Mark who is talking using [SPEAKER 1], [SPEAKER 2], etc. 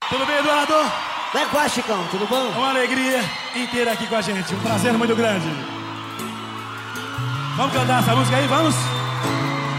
[SPEAKER 1] Tudo bem, Eduardo?
[SPEAKER 2] Como é que vai, Chicão? Tudo bom?
[SPEAKER 1] Uma alegria inteira aqui com a gente, um prazer muito grande. Vamos cantar essa música aí, vamos?